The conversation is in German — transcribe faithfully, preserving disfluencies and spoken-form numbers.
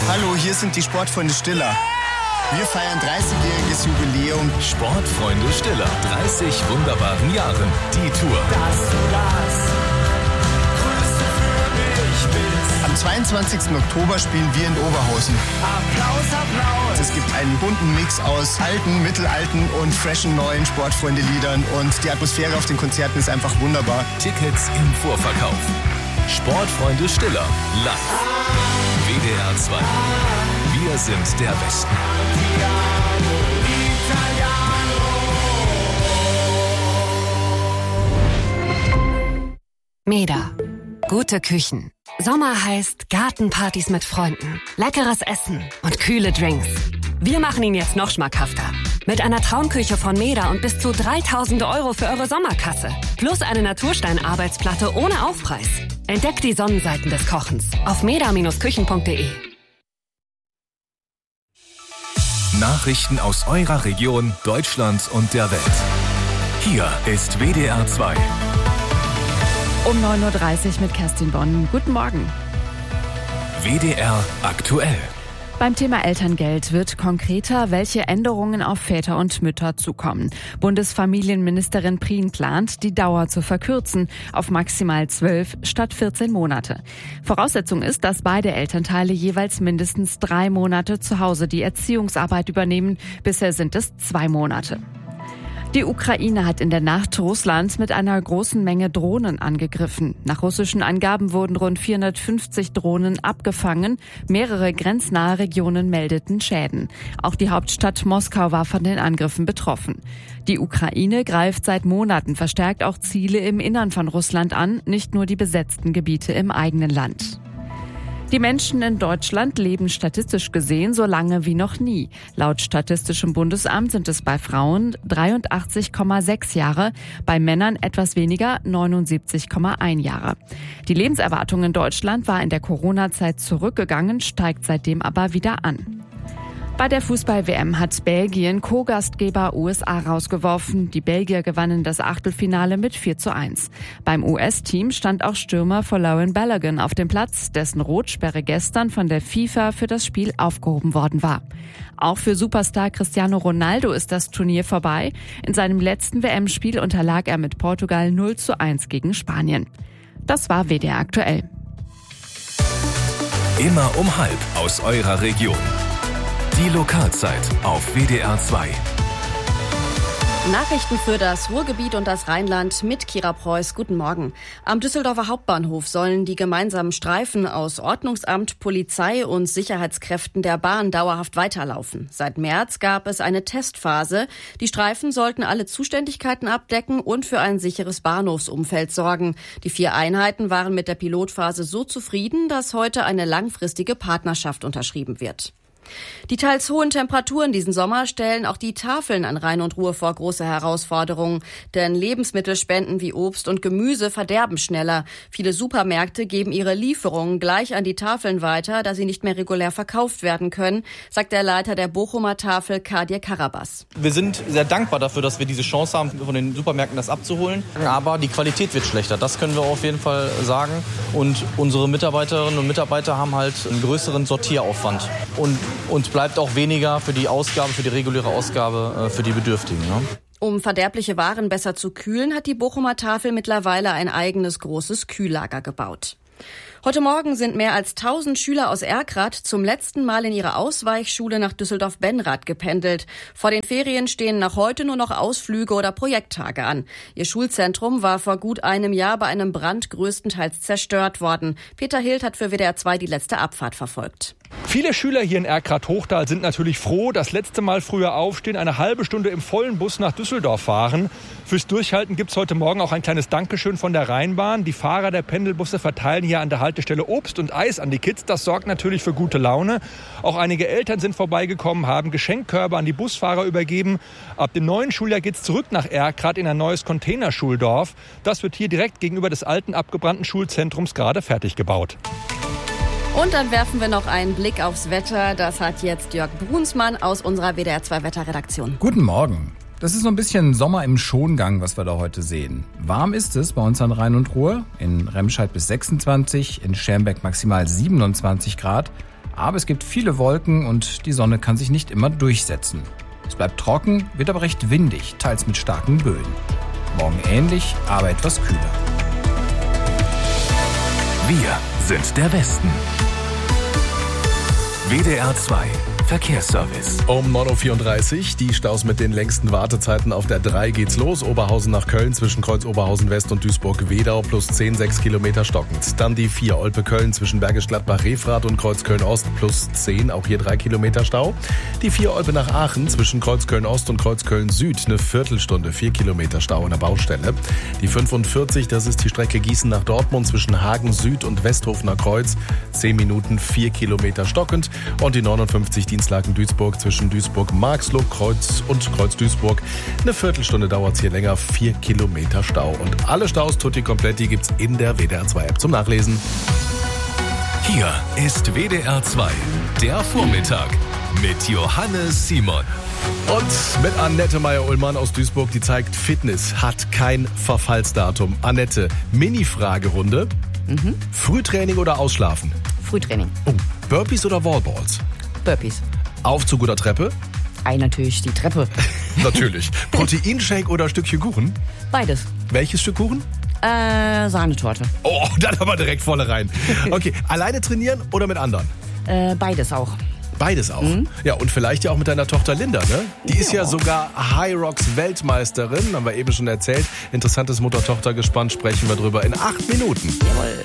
Hallo, hier sind die Sportfreunde Stiller. Wir feiern dreißigjähriges Jubiläum. Sportfreunde Stiller, dreißig wunderbaren Jahren. Die Tour. Dass du das Größte für mich bist. Am zweiundzwanzigsten Oktober spielen wir in Oberhausen. Applaus, Applaus. Es gibt einen bunten Mix aus alten, mittelalten und freshen neuen Sportfreunde-Liedern. Und die Atmosphäre auf den Konzerten ist einfach wunderbar. Tickets im Vorverkauf. Sportfreunde Stiller, live. W D R zwei. Wir sind der Westen. Meda. Gute Küchen. Sommer heißt Gartenpartys mit Freunden, leckeres Essen und kühle Drinks. Wir machen ihn jetzt noch schmackhafter. Mit einer Traumküche von Meda und bis zu dreitausend Euro für eure Sommerkasse. Plus eine Naturstein-Arbeitsplatte ohne Aufpreis. Entdeckt die Sonnenseiten des Kochens auf meda Bindestrich küchen punkt de. Nachrichten aus eurer Region, Deutschland und der Welt. Hier ist W D R zwei. Um neun Uhr dreißig mit Kerstin Bonn. Guten Morgen. W D R aktuell. Beim Thema Elterngeld wird konkreter, welche Änderungen auf Väter und Mütter zukommen. Bundesfamilienministerin Prien plant, die Dauer zu verkürzen auf maximal zwölf statt vierzehn Monate. Voraussetzung ist, dass beide Elternteile jeweils mindestens drei Monate zu Hause die Erziehungsarbeit übernehmen. Bisher sind es zwei Monate. Die Ukraine hat in der Nacht Russland mit einer großen Menge Drohnen angegriffen. Nach russischen Angaben wurden rund vierhundertfünfzig Drohnen abgefangen. Mehrere grenznahe Regionen meldeten Schäden. Auch die Hauptstadt Moskau war von den Angriffen betroffen. Die Ukraine greift seit Monaten verstärkt auch Ziele im Innern von Russland an, nicht nur die besetzten Gebiete im eigenen Land. Die Menschen in Deutschland leben statistisch gesehen so lange wie noch nie. Laut Statistischem Bundesamt sind es bei Frauen dreiundachtzig Komma sechs Jahre, bei Männern etwas weniger, neunundsiebzig Komma eins Jahre. Die Lebenserwartung in Deutschland war in der Corona-Zeit zurückgegangen, steigt seitdem aber wieder an. Bei der Fußball-W M hat Belgien Co-Gastgeber U S A rausgeworfen. Die Belgier gewannen das Achtelfinale mit vier zu eins. Beim U S-Team stand auch Stürmer Folarin Balogun auf dem Platz, dessen Rotsperre gestern von der FIFA für das Spiel aufgehoben worden war. Auch für Superstar Cristiano Ronaldo ist das Turnier vorbei. In seinem letzten W M-Spiel unterlag er mit Portugal null zu eins gegen Spanien. Das war W D R aktuell. Immer um halb aus eurer Region. Die Lokalzeit auf W D R zwei. Nachrichten für das Ruhrgebiet und das Rheinland mit Kira Preuß. Guten Morgen. Am Düsseldorfer Hauptbahnhof sollen die gemeinsamen Streifen aus Ordnungsamt, Polizei und Sicherheitskräften der Bahn dauerhaft weiterlaufen. Seit März gab es eine Testphase. Die Streifen sollten alle Zuständigkeiten abdecken und für ein sicheres Bahnhofsumfeld sorgen. Die vier Einheiten waren mit der Pilotphase so zufrieden, dass heute eine langfristige Partnerschaft unterschrieben wird. Die teils hohen Temperaturen diesen Sommer stellen auch die Tafeln an Rhein und Ruhr vor große Herausforderungen. Denn Lebensmittelspenden wie Obst und Gemüse verderben schneller. Viele Supermärkte geben ihre Lieferungen gleich an die Tafeln weiter, da sie nicht mehr regulär verkauft werden können, sagt der Leiter der Bochumer Tafel, Kadir Karabas. Wir sind sehr dankbar dafür, dass wir diese Chance haben, von den Supermärkten das abzuholen. Aber die Qualität wird schlechter, das können wir auf jeden Fall sagen. Und unsere Mitarbeiterinnen und Mitarbeiter haben halt einen größeren Sortieraufwand. Und uns bleibt auch weniger für die Ausgabe, für die reguläre Ausgabe äh, für die Bedürftigen. Ne? Um verderbliche Waren besser zu kühlen, hat die Bochumer Tafel mittlerweile ein eigenes großes Kühllager gebaut. Heute Morgen sind mehr als tausend Schüler aus Erkrath zum letzten Mal in ihre Ausweichschule nach Düsseldorf-Benrath gependelt. Vor den Ferien stehen nach heute nur noch Ausflüge oder Projekttage an. Ihr Schulzentrum war vor gut einem Jahr bei einem Brand größtenteils zerstört worden. Peter Hild hat für W D R zwei die letzte Abfahrt verfolgt. Viele Schüler hier in Erkrath-Hochtal sind natürlich froh, das letzte Mal früher aufstehen, eine halbe Stunde im vollen Bus nach Düsseldorf fahren. Fürs Durchhalten gibt es heute Morgen auch ein kleines Dankeschön von der Rheinbahn. Die Fahrer der Pendelbusse verteilen hier an der Haltestelle Obst und Eis an die Kids. Das sorgt natürlich für gute Laune. Auch einige Eltern sind vorbeigekommen, haben Geschenkkörbe an die Busfahrer übergeben. Ab dem neuen Schuljahr geht es zurück nach Erkrath in ein neues Containerschuldorf. Das wird hier direkt gegenüber des alten abgebrannten Schulzentrums gerade fertig gebaut. Und dann werfen wir noch einen Blick aufs Wetter. Das hat jetzt Jörg Brunsmann aus unserer W D R zwei Wetterredaktion. Guten Morgen. Das ist so ein bisschen Sommer im Schongang, was wir da heute sehen. Warm ist es bei uns an Rhein und Ruhr. In Remscheid bis sechsundzwanzig, in Schermbeck maximal siebenundzwanzig Grad. Aber es gibt viele Wolken und die Sonne kann sich nicht immer durchsetzen. Es bleibt trocken, wird aber recht windig, teils mit starken Böen. Morgen ähnlich, aber etwas kühler. Wir sind der Westen. W D R zwei Verkehrsservice. Um neun Uhr vierunddreißig, die Staus mit den längsten Wartezeiten auf der drei geht's los. Oberhausen nach Köln zwischen Kreuz Oberhausen West und Duisburg-Wedau plus zehn, sechs Kilometer stockend. Dann die vier Olpe-Köln zwischen Bergisch Gladbach-Refrath und Kreuz Köln-Ost plus zehn, auch hier drei Kilometer Stau. Die vier Olpe nach Aachen zwischen Kreuz Köln-Ost und Kreuz Köln-Süd eine Viertelstunde, vier Kilometer Stau an der Baustelle. Die fünfundvierzig, das ist die Strecke Gießen nach Dortmund zwischen Hagen Süd und Westhofener Kreuz, zehn Minuten, vier Kilometer stockend. Und die neunundfünfzig, Dienstlaken-Duisburg zwischen Duisburg-Marxloh, Kreuz und Kreuz-Duisburg. Eine Viertelstunde dauert's hier länger, vier Kilometer Stau. Und alle Staus tutti kompletti gibt's in der W D R zwei App zum Nachlesen. Hier ist W D R zwei, der Vormittag mit Johannes Simon. Und mit Annette Meyer-Ullmann aus Duisburg, die zeigt, Fitness hat kein Verfallsdatum. Annette, Mini-Fragerunde. Mhm. Frühtraining oder Ausschlafen? Frühtraining. Oh, Burpees oder Wallballs? Burpees. Aufzug oder Treppe? Ei, natürlich die Treppe. Natürlich. Proteinshake oder Stückchen Kuchen? Beides. Welches Stück Kuchen? Äh, Sahnetorte. Oh, dann aber direkt volle rein. Okay, alleine trainieren oder mit anderen? Äh, beides auch. Beides auch. Mhm. Ja, und vielleicht ja auch mit deiner Tochter Linda, ne? Die ja. ist ja sogar High Rocks Weltmeisterin, haben wir eben schon erzählt. Interessantes Mutter-Tochter-Gespann, sprechen wir drüber in acht Minuten. Jawohl.